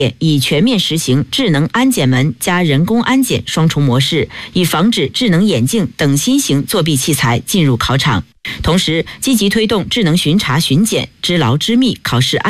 已全面实行智能安检门加人工安检双重模式，以防止智能眼镜等新型作弊器材进入考场。同时，积极推动智能巡查巡检、知劳知密考试